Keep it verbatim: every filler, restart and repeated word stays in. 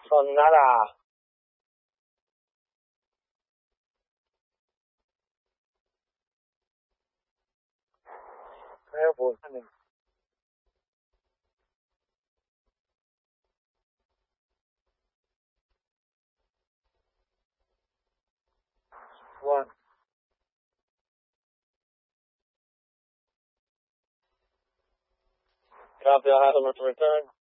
son nada. Careful. One. Copy, I'll have them to return.